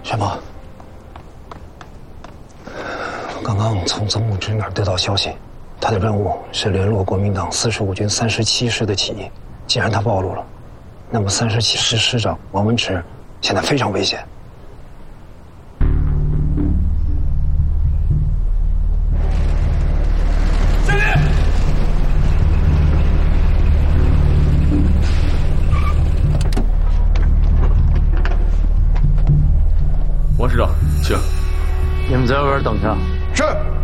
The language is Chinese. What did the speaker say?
什么？刚刚从曾牧之那儿得到消息，他的任务是联络国民党45军37师的起义。既然他暴露了，那么37师师长王文驰现在非常危险。 下令！ 王师长，请。 你们在外边等着。 是。